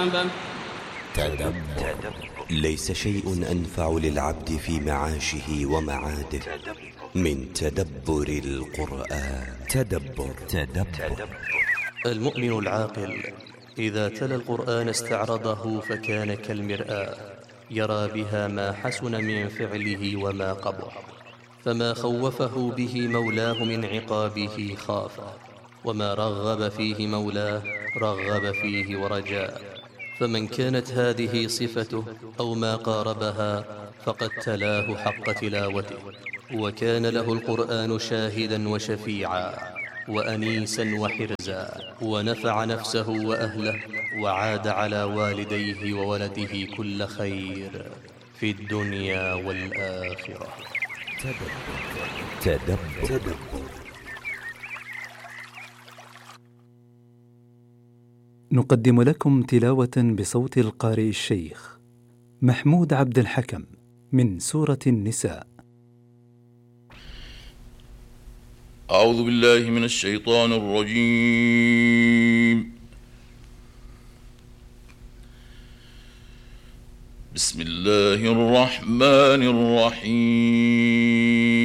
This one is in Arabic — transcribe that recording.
سبب. تدبر. ليس شيء أنفع للعبد في معاشه ومعاده من تدبر القرآن. تدبر. المؤمن العاقل إذا تلا القرآن استعرضه فكان كالمرآة، يرى بها ما حسن من فعله وما قبح، فما خوفه به مولاه من عقابه خافه، وما رغب فيه مولاه رغب فيه ورجاه. فمن كانت هذه صفته أو ما قاربها فقد تلاه حق تلاوته، وكان له القرآن شاهدا وشفيعا وأنيسا وحرزا، ونفع نفسه وأهله، وعاد على والديه وولده كل خير في الدنيا والآخرة. تدبر. نقدم لكم تلاوة بصوت القارئ الشيخ محمود عبد الحكم من سورة النساء. أعوذ بالله من الشيطان الرجيم. بسم الله الرحمن الرحيم.